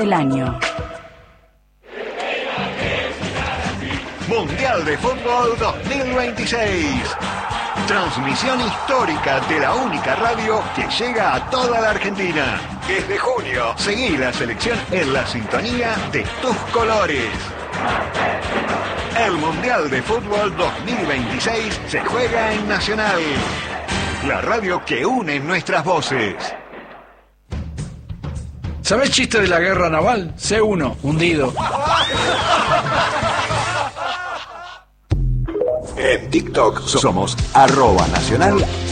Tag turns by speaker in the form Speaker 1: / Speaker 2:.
Speaker 1: del año.
Speaker 2: Mundial de Fútbol 2026. Transmisión histórica de la única radio que llega a toda la Argentina. Desde junio, seguí la selección en la sintonía de tus colores. El Mundial de Fútbol 2026 se juega en Nacional, la radio que une nuestras voces.
Speaker 3: ¿Sabés chiste de la guerra naval? C1, hundido.
Speaker 2: En TikTok somos @nacional